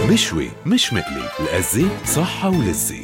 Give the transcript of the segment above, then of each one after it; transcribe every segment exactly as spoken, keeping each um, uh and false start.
مشوي مش مقلي، الأزة صحة ولذة.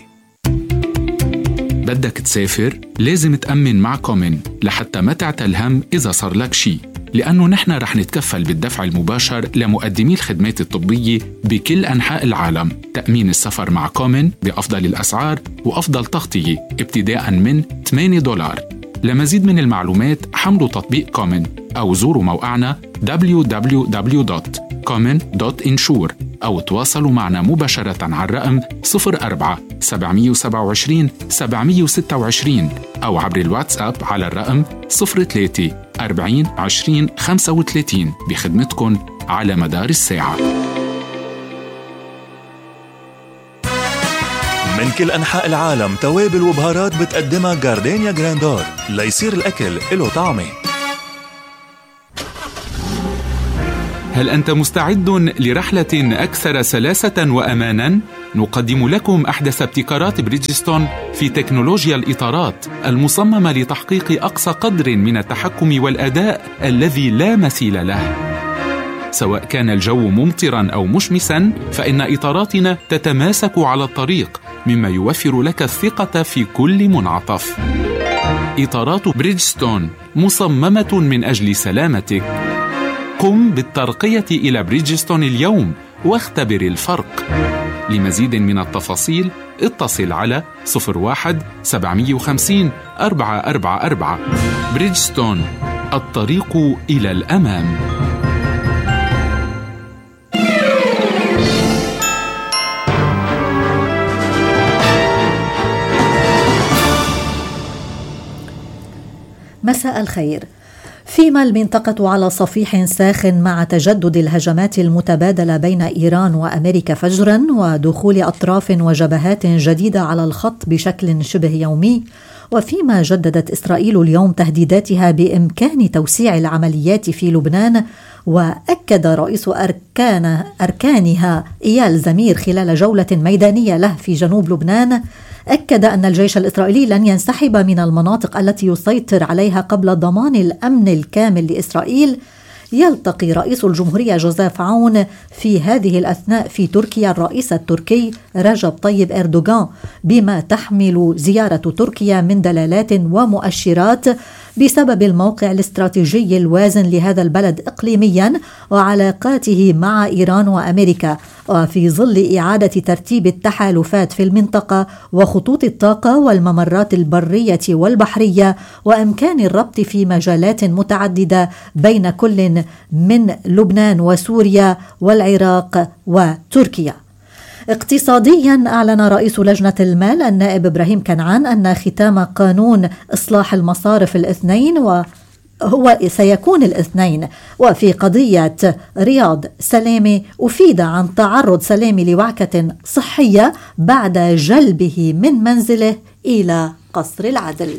بدك تسافر؟ لازم تأمن مع كومن لحتى ما تعتل هم إذا صار لك شي، لأنه نحن رح نتكفل بالدفع المباشر لمقدمي الخدمات الطبية بكل أنحاء العالم. تأمين السفر مع كومن بأفضل الأسعار وأفضل تغطية ابتداءً من ثمانية دولار. لمزيد من المعلومات حملوا تطبيق كومن أو زوروا موقعنا دبليو دبليو دبليو دوت كومن دوت إنشور أو تواصلوا معنا مباشرة على الرقم صفر أربعة سبعمية سبعة وعشرين سبعمية ستة وعشرين أو عبر الواتساب على الرقم صفر ثلاثة أربعين عشرين خمسة وثلاثين بخدمتكم على مدار الساعة. من كل أنحاء العالم توابل وبهارات بتقدمها جاردينيا جراندور ليصير الأكل له طعمه. هل أنت مستعد لرحلة أكثر سلاسة وأماناً؟ نقدم لكم أحدث ابتكارات بريدجستون في تكنولوجيا الإطارات المصممة لتحقيق أقصى قدر من التحكم والأداء الذي لا مثيل له. سواء كان الجو ممطراً أو مشمساً، فإن إطاراتنا تتماسك على الطريق، مما يوفر لك الثقة في كل منعطف. إطارات بريدجستون مصممة من أجل سلامتك. قم بالترقية إلى بريدجستون اليوم واختبر الفرق. لمزيد من التفاصيل اتصل على صفر واحد سبعمية وخمسين أربعة أربعة أربعة. بريدجستون، الطريق إلى الأمام. مساء الخير. فيما المنطقة على صفيح ساخن مع تجدد الهجمات المتبادلة بين إيران وأمريكا فجرا ودخول أطراف وجبهات جديدة على الخط بشكل شبه يومي، وفيما جددت إسرائيل اليوم تهديداتها بإمكان توسيع العمليات في لبنان، وأكد رئيس أركان أركانها إيال زمير خلال جولة ميدانية له في جنوب لبنان، أكد أن الجيش الإسرائيلي لن ينسحب من المناطق التي يسيطر عليها قبل ضمان الأمن الكامل لإسرائيل. يلتقي رئيس الجمهورية جوزيف عون في هذه الأثناء في تركيا الرئيس التركي رجب طيب إردوغان، بما تحمل زيارة تركيا من دلالات ومؤشرات بسبب الموقع الاستراتيجي الوازن لهذا البلد إقليميا وعلاقاته مع إيران وأمريكا، وفي ظل إعادة ترتيب التحالفات في المنطقة وخطوط الطاقة والممرات البرية والبحرية، وإمكان الربط في مجالات متعددة بين كل من لبنان وسوريا والعراق وتركيا. اقتصاديا، أعلن رئيس لجنة المال النائب إبراهيم كنعان أن ختام قانون إصلاح المصارف الاثنين وهو سيكون الاثنين وفي قضية رياض سلامي أفيد عن تعرض سلامي لوعكة صحية بعد جلبه من منزله إلى قصر العدل.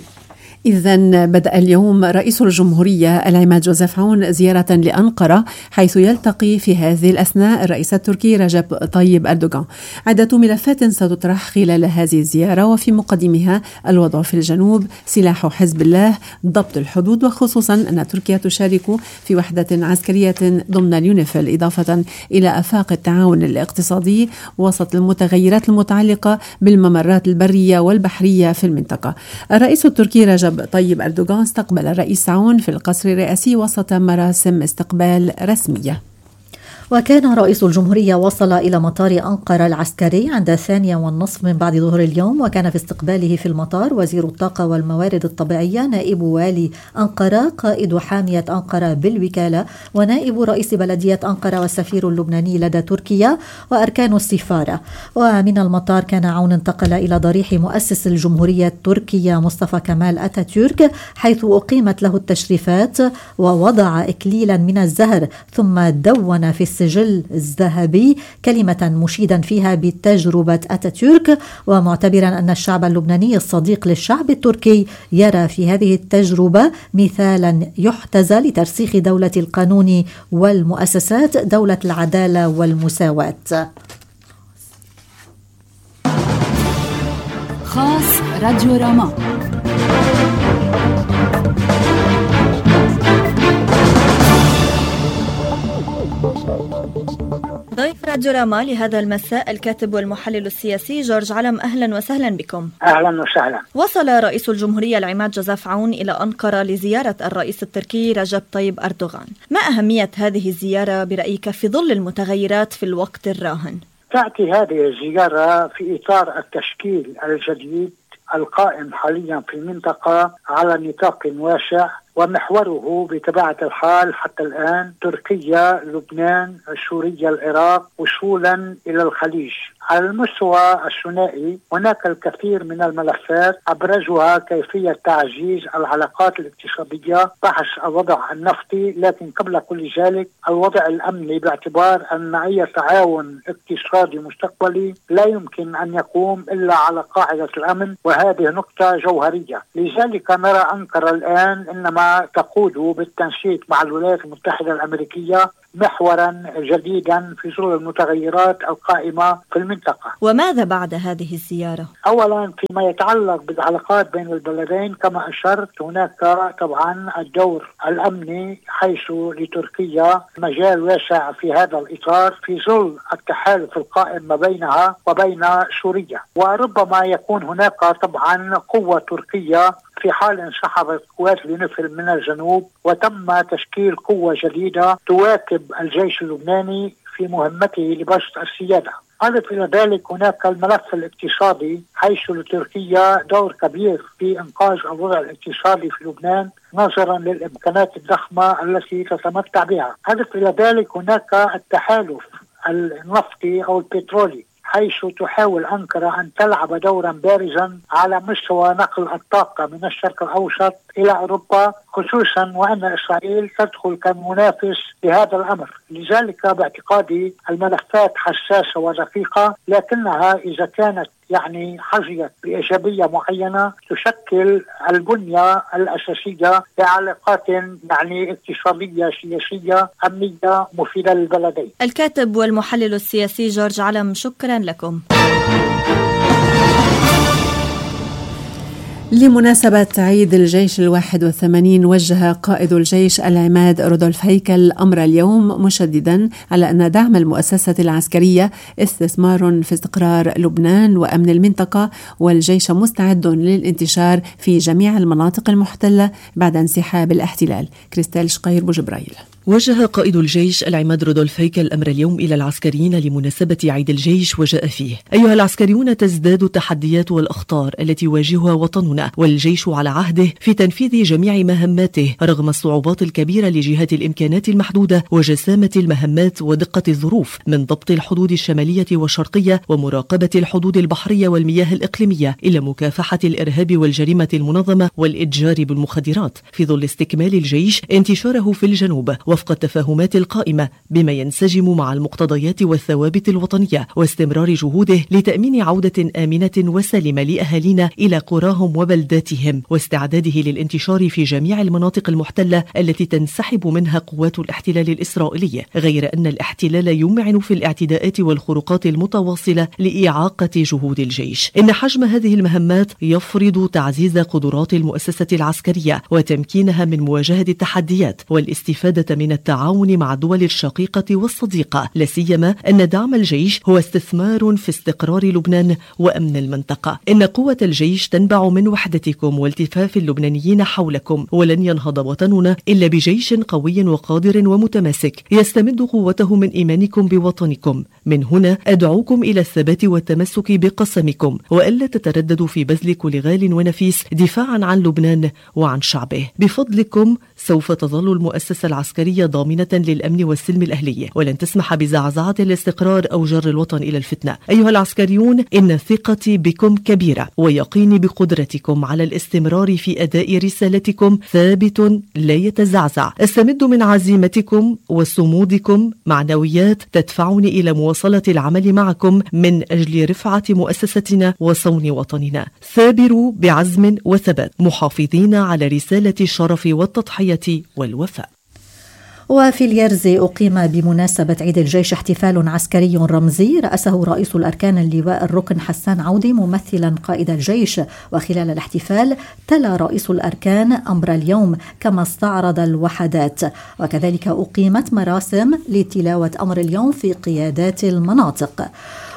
إذن بدأ اليوم رئيس الجمهورية العماد جوزيف عون زيارة لأنقرة، حيث يلتقي في هذه الأثناء الرئيس التركي رجب طيب أردوغان. عدة ملفات ستطرح خلال هذه الزيارة، وفي مقدمها الوضع في الجنوب، سلاح حزب الله، ضبط الحدود، وخصوصا أن تركيا تشارك في وحدة عسكرية ضمن اليونيفيل، إضافة إلى آفاق التعاون الاقتصادي وسط المتغيرات المتعلقة بالممرات البرية والبحرية في المنطقة. الرئيس التركي رجب طيب أردوغان استقبل الرئيس عون في القصر الرئاسي وسط مراسم استقبال رسمية. وكان رئيس الجمهورية وصل إلى مطار أنقرة العسكري عند الثانية والنصف من بعد ظهر اليوم، وكان في استقباله في المطار وزير الطاقة والموارد الطبيعية، نائب والي أنقرة، قائد حامية أنقرة بالوكالة، ونائب رئيس بلدية أنقرة، والسفير اللبناني لدى تركيا، وأركان السفارة. ومن المطار كان عون انتقل إلى ضريح مؤسس الجمهورية التركية مصطفى كمال أتاتورك، حيث أقيمت له التشريفات ووضع إكليلا من الزهر، ثم دون في السجل الذهبي كلمة مشيدا فيها بتجربة أتاتورك، ومعتبرا أن الشعب اللبناني الصديق للشعب التركي يرى في هذه التجربة مثالا يحتذى لترسيخ دولة القانون والمؤسسات، دولة العدالة والمساواة. خاص راديو راما. ضيف راديو راما لهذا المساء الكاتب والمحلل السياسي جورج علم. أهلا وسهلا بكم. أهلا وسهلا. وصل رئيس الجمهورية العماد جوزيف عون إلى أنقرة لزيارة الرئيس التركي رجب طيب أردوغان. ما أهمية هذه الزيارة برأيك في ظل المتغيرات في الوقت الراهن؟ تأتي هذه الزيارة في إطار التشكيل الجديد القائم حاليا في المنطقة على نطاق واسع، ومحوره بطبيعة الحال حتى الآن تركيا، لبنان، سوريا، العراق، وصولا إلى الخليج. على المستوى الثنائي هناك الكثير من الملفات أبرزها كيفية تعزيز العلاقات الاقتصادية، بحث الوضع النفطي، لكن قبل كل ذلك الوضع الأمني، باعتبار أن أي تعاون اقتصادي مستقبلي لا يمكن أن يقوم إلا على قاعدة الأمن، وهذه نقطة جوهرية. لذلك نرى أنقرة الآن إنما تقود بالتنسيق مع الولايات المتحدة الأمريكية محورا جديدا في ظل المتغيرات القائمة في المنطقة. وماذا بعد هذه الزيارة؟ أولا فيما يتعلق بالعلاقات بين البلدين كما أشرت، هناك طبعا الدور الأمني، حيث لتركيا مجال واسع في هذا الإطار في ظل التحالف القائم ما بينها وبين سوريا. وربما يكون هناك طبعا قوة تركيا في حال انسحبت قوات لنفل من الجنوب وتم تشكيل قوة جديدة تواكب الجيش اللبناني في مهمته لبسط السيادة. أضف إلى ذلك هناك الملف الاقتصادي، حيث لتركيا دور كبير في إنقاذ الوضع الاقتصادي في لبنان نظرا للإمكانات الضخمة التي تتمتع بها. أضف إلى ذلك هناك التحالف النفطي أو البترولي، حيث تحاول أنقرة أن تلعب دورا بارزا على مستوى نقل الطاقة من الشرق الأوسط إلى أوروبا، خصوصا وأن إسرائيل تدخل كمنافس لهذا الأمر. لذلك باعتقادي الملفات حساسة ودقيقة، لكنها إذا كانت يعني حظيت بإيجابية معينة تشكل البنية الأساسية لعلاقات يعني اقتصادية سياسية أمنية مفيدة للبلدين. الكاتب والمحلل السياسي جورج علم، شكرا لكم. لمناسبة عيد الجيش الواحد والثمانين، وجه قائد الجيش العماد رودولف هيكل أمر اليوم مشددا على أن دعم المؤسسة العسكرية استثمار في استقرار لبنان وأمن المنطقة، والجيش مستعد للانتشار في جميع المناطق المحتلة بعد انسحاب الاحتلال. كريستال شقير بوجبرايل. وجه قائد الجيش العماد رودولف هيكل أمر اليوم إلى العسكريين لمناسبة عيد الجيش، وجاء فيه: أيها العسكريون، تزداد التحديات والأخطار التي يواجهها وطننا، والجيش على عهده في تنفيذ جميع مهماته رغم الصعوبات الكبيرة لجهة الإمكانات المحدودة وجسامة المهمات ودقة الظروف، من ضبط الحدود الشمالية والشرقية ومراقبة الحدود البحرية والمياه الإقليمية إلى مكافحة الإرهاب والجريمة المنظمة والإتجار بالمخدرات، في ظل استكمال الجيش انتشاره في الجنوب وفق التفاهمات القائمة بما ينسجم مع المقتضيات والثوابت الوطنية، واستمرار جهوده لتأمين عودة آمنة وسالمة لأهالينا إلى قراهم وبلداتهم، واستعداده للانتشار في جميع المناطق المحتلة التي تنسحب منها قوات الاحتلال الإسرائيلي، غير أن الاحتلال يمعن في الاعتداءات والخروقات المتواصلة لإعاقة جهود الجيش. إن حجم هذه المهمات يفرض تعزيز قدرات المؤسسة العسكرية وتمكينها من مواجهة التحديات والاستفادة من التعاون مع الدول الشقيقة والصديقة، لا سيما أن دعم الجيش هو استثمار في استقرار لبنان وأمن المنطقة. إن قوة الجيش تنبع من وحدتكم والتفاف اللبنانيين حولكم، ولن ينهض وطننا إلا بجيش قوي وقادر ومتماسك يستمد قوته من إيمانكم بوطنكم. من هنا أدعوكم إلى الثبات والتمسك بقسمكم، وألا تترددوا في بذل كل غال ونفيس دفاعا عن لبنان وعن شعبه. بفضلكم سوف تظل المؤسسة العسكرية ضامنة للأمن والسلم الأهلي، ولن تسمح بزعزعة الاستقرار أو جر الوطن إلى الفتنة. أيها العسكريون، إن ثقتي بكم كبيرة، ويقيني بقدرتكم على الاستمرار في أداء رسالتكم ثابت لا يتزعزع. استمد من عزيمتكم وصمودكم معنويات تدفعني إلى مواصلة العمل معكم من أجل رفعة مؤسستنا وصون وطننا. ثابروا بعزم وثبات، محافظين على رسالة الشرف والتضحية والوفاء. وفي اليرزي أقيم بمناسبة عيد الجيش احتفال عسكري رمزي رأسه رئيس الأركان اللواء الركن حسان عودي ممثلا قائد الجيش. وخلال الاحتفال تلا رئيس الأركان أمر اليوم كما استعرض الوحدات. وكذلك أقيمت مراسم لتلاوة أمر اليوم في قيادات المناطق.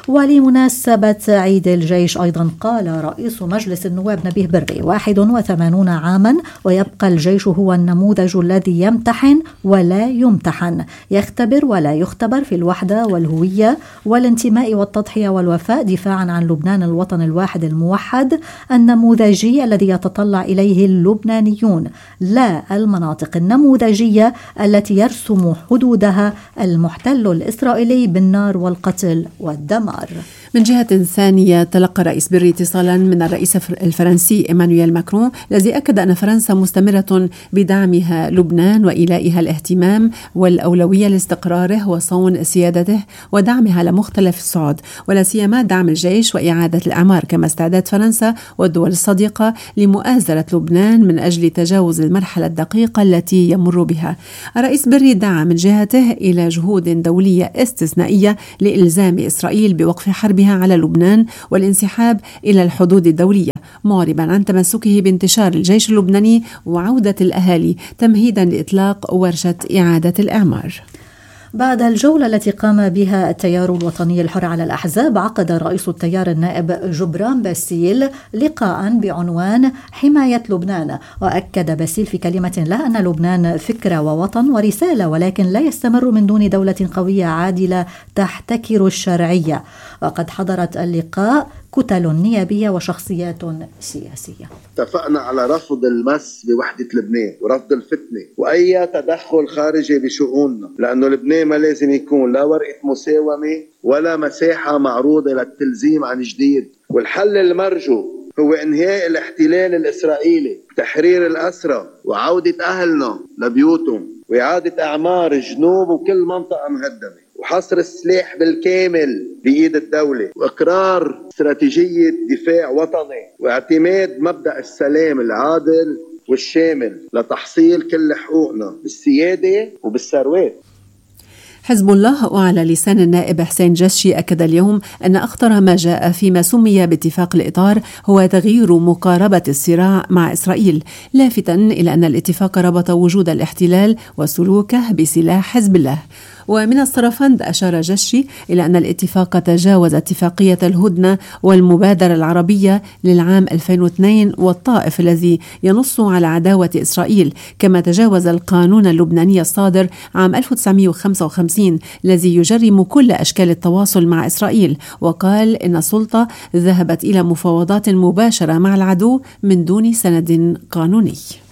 ولمناسبة عيد الجيش أيضا قال رئيس مجلس النواب نبيه بري واحد وثمانون عاما ويبقى الجيش هو النموذج الذي يمتحن ولا يمتحن، يختبر ولا يختبر في الوحدة والهوية والانتماء والتضحية والوفاء دفاعا عن لبنان الوطن الواحد الموحد النموذجي الذي يتطلع إليه اللبنانيون، لا المناطق النموذجية التي يرسم حدودها المحتل الإسرائيلي بالنار والقتل والدمار. من جهة ثانية تلقى رئيس بري اتصالا من الرئيس الفرنسي إيمانويل ماكرون الذي أكد أن فرنسا مستمرة بدعمها لبنان وإيلائها الاهتمام والأولوية لاستقراره وصون سيادته ودعمها لمختلف الصعود ولا سيما دعم الجيش وإعادة الأعمار، كما استعداد فرنسا والدول الصديقة لمؤازرة لبنان من أجل تجاوز المرحلة الدقيقة التي يمر بها. الرئيس بري دعا من جهته إلى جهود دولية استثنائية لإلزام إسرائيل بوقف حربها على لبنان والانسحاب إلى الحدود الدولية، معربا عن تمسكه بانتشار الجيش اللبناني وعودة الأهالي تمهيدا لإطلاق ورشة إعادة الإعمار. بعد الجولة التي قام بها التيار الوطني الحر على الأحزاب، عقد رئيس التيار النائب جبران باسيل لقاء بعنوان حماية لبنان. وأكد باسيل في كلمة له أن لبنان فكرة ووطن ورسالة، ولكن لا يستمر من دون دولة قوية عادلة تحتكر الشرعية. وقد حضرت اللقاء كتل نيابية وشخصيات سياسية. اتفقنا على رفض المس بوحدة لبنان ورفض الفتنة وأي تدخل خارجي بشؤوننا، لأنه لبنان ما لازم يكون لا ورقة مساومة ولا مساحة معروضة للتلزيم عن جديد. والحل المرجو هو إنهاء الاحتلال الإسرائيلي، تحرير الأسرى وعودة أهلنا لبيوتهم وإعادة أعمار جنوب وكل منطقة مهدمة وحصر السلاح بالكامل بإيد الدولة وإقرار استراتيجية دفاع وطني واعتماد مبدأ السلام العادل والشامل لتحصيل كل حقوقنا بالسيادة وبالثروات. حزب الله وعلى لسان النائب حسين جشي أكد اليوم أن أخطر ما جاء فيما سمي باتفاق الإطار هو تغيير مقاربة الصراع مع إسرائيل، لافتا إلى أن الاتفاق ربط وجود الاحتلال وسلوكه بسلاح حزب الله. ومن الصرفند أشار جشي إلى أن الاتفاق تجاوز اتفاقية الهدنة والمبادرة العربية للعام ألفين واثنين والطائف الذي ينص على عداوة إسرائيل، كما تجاوز القانون اللبناني الصادر عام ألف وتسعمائة وخمسة وخمسين الذي يجرم كل أشكال التواصل مع إسرائيل، وقال إن السلطة ذهبت إلى مفاوضات مباشرة مع العدو من دون سند قانوني.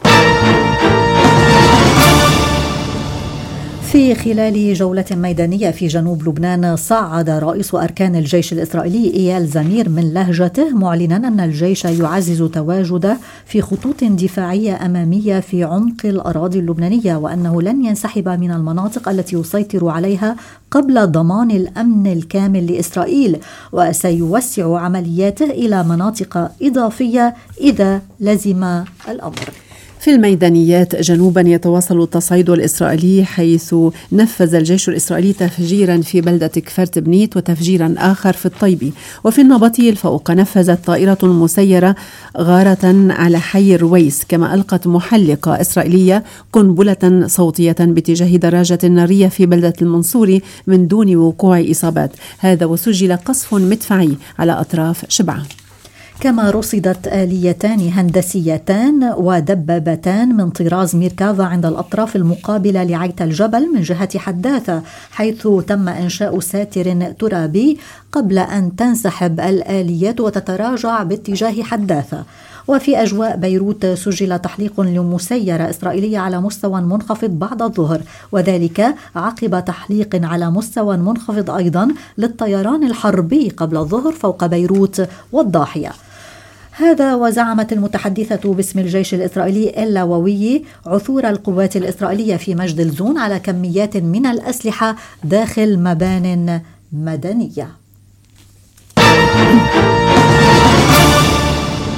في خلال جولة ميدانية في جنوب لبنان، صعد رئيس أركان الجيش الإسرائيلي إيال زمير من لهجته معلنا أن الجيش يعزز تواجده في خطوط دفاعية أمامية في عمق الأراضي اللبنانية، وأنه لن ينسحب من المناطق التي يسيطر عليها قبل ضمان الأمن الكامل لإسرائيل، وسيوسع عملياته إلى مناطق إضافية إذا لزم الأمر. في الميدانيات جنوبا يتواصل التصعيد الإسرائيلي، حيث نفذ الجيش الإسرائيلي تفجيرا في بلدة كفرت بنيت وتفجيرا آخر في الطيبي. وفي النبطي فوق نفذت طائرة مسيرة غارة على حي الرويس، كما ألقت محلقة إسرائيلية قنبلة صوتية باتجاه دراجة نارية في بلدة المنصوري من دون وقوع إصابات، هذا وسجل قصف مدفعي على أطراف شبعة. كما رصدت آليتان هندسيتان ودبابتان من طراز ميركافا عند الأطراف المقابلة لعيت الجبل من جهة حداثة، حيث تم إنشاء ساتر ترابي قبل أن تنسحب الآليات وتتراجع باتجاه حداثة. وفي أجواء بيروت سجل تحليق لمسيرة إسرائيلية على مستوى منخفض بعد الظهر، وذلك عقب تحليق على مستوى منخفض أيضا للطيران الحربي قبل الظهر فوق بيروت والضاحية. هذا وزعمت المتحدثة باسم الجيش الإسرائيلي اللاووي عثور القوات الإسرائيلية في مجد الزون على كميات من الأسلحة داخل مبان مدنية.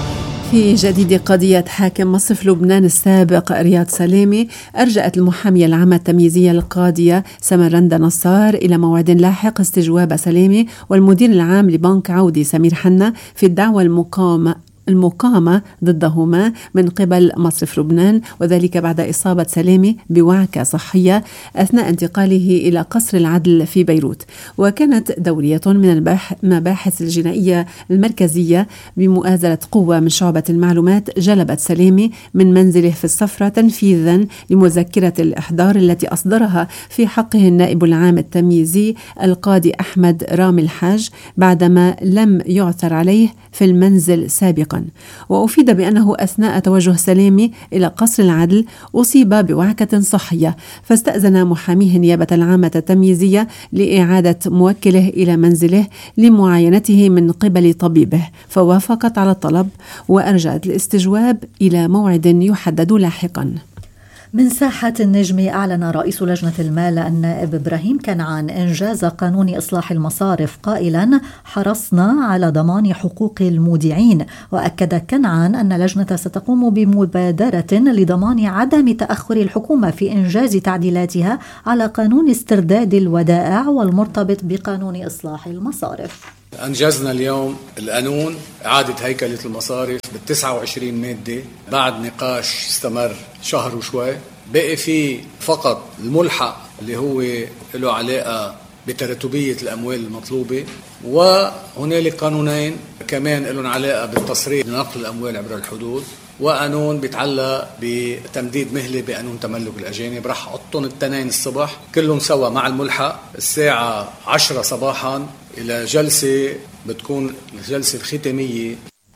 في جديد قضية حاكم مصرف لبنان السابق رياض سلامي، أرجأت المحامية العامة التمييزية القاضية سمرندة نصار إلى موعد لاحق استجواب سلامي والمدير العام لبنك عودي سمير حنا في الدعوى المقامة المقامة ضدهما من قبل مصرف لبنان، وذلك بعد إصابة سلامي بوعكة صحية أثناء انتقاله إلى قصر العدل في بيروت. وكانت دورية من المباحث الجنائية المركزية بمؤازرة قوة من شعبة المعلومات جلبت سلامي من منزله في الصفرة تنفيذا لمذكرة الإحضار التي أصدرها في حقه النائب العام التمييزي القاضي أحمد رامي الحاج بعدما لم يعثر عليه في المنزل سابقا. وأفيد بأنه أثناء توجه سلامي إلى قصر العدل أصيب بوعكة صحية، فاستأذن محاميه النيابة العامة التمييزية لإعادة موكله إلى منزله لمعاينته من قبل طبيبه، فوافقت على الطلب وأرجأت الاستجواب إلى موعد يحدد لاحقا. من ساحة النجم، أعلن رئيس لجنة المال النائب إبراهيم كنعان إنجاز قانون إصلاح المصارف قائلا: حرصنا على ضمان حقوق المودعين. وأكد كنعان أن لجنة ستقوم بمبادرة لضمان عدم تأخر الحكومة في إنجاز تعديلاتها على قانون استرداد الودائع والمرتبط بقانون إصلاح المصارف. أنجزنا اليوم القانون إعادة هيكلة المصارف بالتسعة وعشرين مادة بعد نقاش استمر شهر وشوي. بقي فيه فقط الملحق اللي هو له علاقة بتراتبية الأموال المطلوبة، وهنالك قانونين كمان لهم علاقة بالتصريف لنقل الأموال عبر الحدود، وقانون بيتعلق بتمديد مهلة بقانون تملك الأجانب. رح أحطهم التنين الصبح كلهم سوا مع الملحق الساعة عشرة صباحا إلى جلسة بتكون الجلسة الختامية.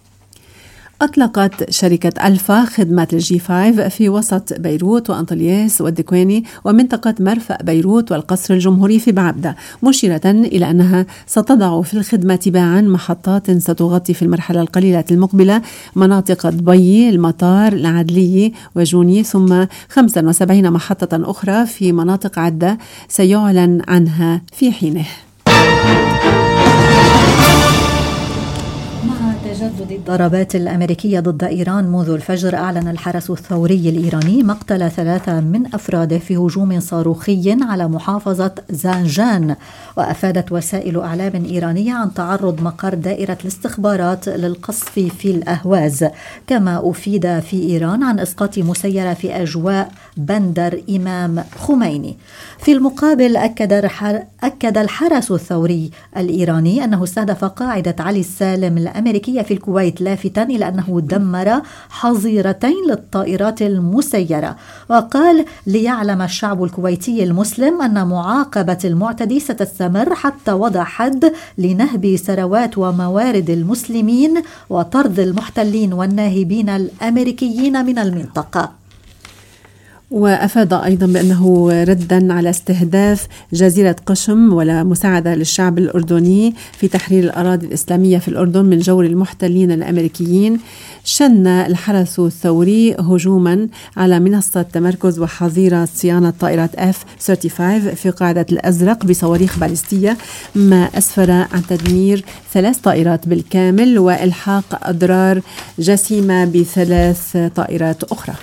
أطلقت شركة ألفا خدمات الجي خمسة في وسط بيروت وأنطلياس والدكواني ومنطقة مرفأ بيروت والقصر الجمهوري في بعبدة، مشيرة إلى أنها ستضع في الخدمة تباعا محطات ستغطي في المرحلة القليلة المقبلة مناطق دبي، المطار، العدلية وجوني، ثم خمسة وسبعين محطة أخرى في مناطق عدة سيعلن عنها في حينه. تجدد الضربات الأمريكية ضد إيران منذ الفجر، أعلن الحرس الثوري الإيراني مقتل ثلاثة من أفراده في هجوم صاروخي على محافظة زانجان. وأفادت وسائل أعلام إيرانية عن تعرض مقر دائرة الاستخبارات للقصف في الأهواز. كما أفيد في إيران عن إسقاط مسيرة في أجواء بندر إمام خميني. في المقابل أكد أكد الحرس الثوري الإيراني أنه استهدف قاعدة علي السالم الأمريكية في الكويت، لافتا إلى أنه دمر حظيرتين للطائرات المسيرة. وقال: ليعلم الشعب الكويتي المسلم أن معاقبة المعتدي ستستمر حتى وضع حد لنهب ثروات وموارد المسلمين وطرد المحتلين والناهبين الأمريكيين من المنطقة. وأفاد أيضا بأنه ردا على استهداف جزيرة قشم ولا مساعدة للشعب الأردني في تحرير الأراضي الإسلامية في الأردن من جور المحتلين الأمريكيين، شن الحرس الثوري هجوما على منصة تمركز وحظيرة صيانة طائرات إف خمسة وثلاثين في قاعدة الأزرق بصواريخ باليستية، ما أسفر عن تدمير ثلاث طائرات بالكامل وإلحاق أضرار جسيمة بثلاث طائرات أخرى.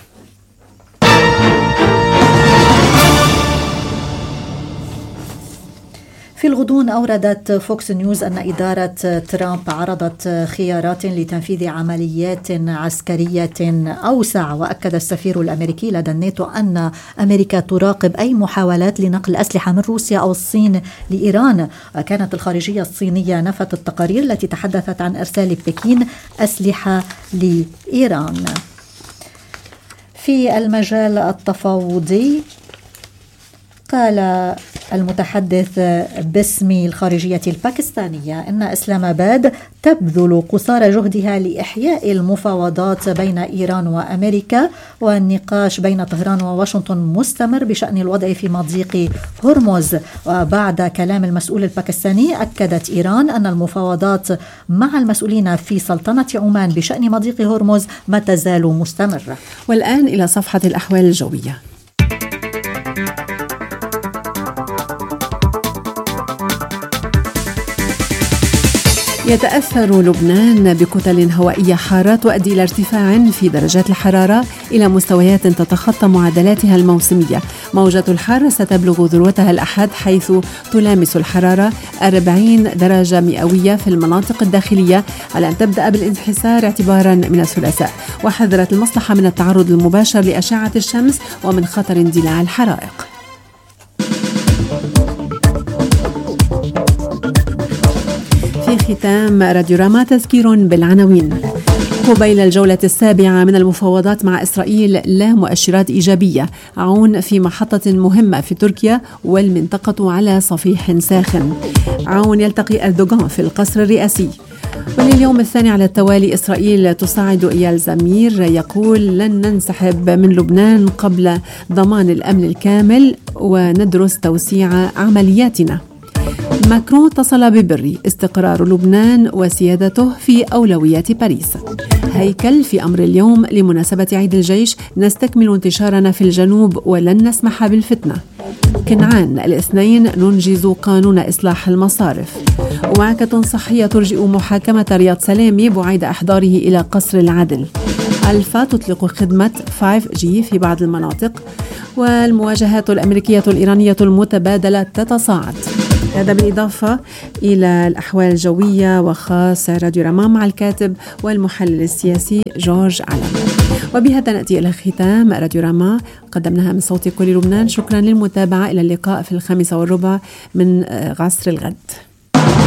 في الغضون أوردت فوكس نيوز أن إدارة ترامب عرضت خيارات لتنفيذ عمليات عسكرية أوسع. وأكد السفير الأمريكي لدى الناتو أن أمريكا تراقب أي محاولات لنقل أسلحة من روسيا أو الصين لإيران. وكانت الخارجية الصينية نفت التقارير التي تحدثت عن إرسال بكين أسلحة لإيران. في المجال التفاوضي، قال المتحدث باسم الخارجية الباكستانية إن إسلام آباد تبذل قصارى جهدها لإحياء المفاوضات بين إيران وأمريكا، والنقاش بين طهران وواشنطن مستمر بشأن الوضع في مضيق هرمز. وبعد كلام المسؤول الباكستاني، أكدت إيران أن المفاوضات مع المسؤولين في سلطنة عمان بشأن مضيق هرمز ما تزال مستمرة. والآن إلى صفحة الأحوال الجوية. يتأثر لبنان بكتل هوائية حارة تؤدي إلى ارتفاع في درجات الحرارة إلى مستويات تتخطى معدلاتها الموسمية. موجة الحر ستبلغ ذروتها الأحد حيث تلامس الحرارة أربعين درجة مئوية في المناطق الداخلية، على أن تبدأ بالانحسار اعتبارا من الثلاثاء. وحذرت المصلحة من التعرض المباشر لأشعة الشمس ومن خطر اندلاع الحرائق. في ختام راديو راما تذكير بالعناوين. قبيل الجولة السابعة من المفاوضات مع إسرائيل لا مؤشرات إيجابية. عون في محطة مهمة في تركيا والمنطقة على صفيح ساخن. عون يلتقي أردوغان في القصر الرئاسي. ولليوم الثاني على التوالي إسرائيل تصاعد إيال زمير يقول لن ننسحب من لبنان قبل ضمان الأمن الكامل وندرس توسيع عملياتنا. ماكرون اتصل ببري استقرار لبنان وسيادته في أولويات باريس. هيكل في أمر اليوم لمناسبة عيد الجيش نستكمل انتشارنا في الجنوب ولن نسمح بالفتنة. كنعان الاثنين ننجز قانون إصلاح المصارف. وعكة صحية ترجئ محاكمة رياض سلامي بعيد إحضاره إلى قصر العدل. ألفا تطلق خدمة فايف جي في بعض المناطق. والمواجهات الأمريكية الإيرانية المتبادلة تتصاعد. هذا بالإضافة إلى الأحوال الجوية وخاص راديو راما مع الكاتب والمحلل السياسي جورج علم. وبهذا نأتي إلى ختام راديو راما قدمناها من صوت كل لبنان. شكرا للمتابعة، إلى اللقاء في الخامسة والربع من عصر الغد.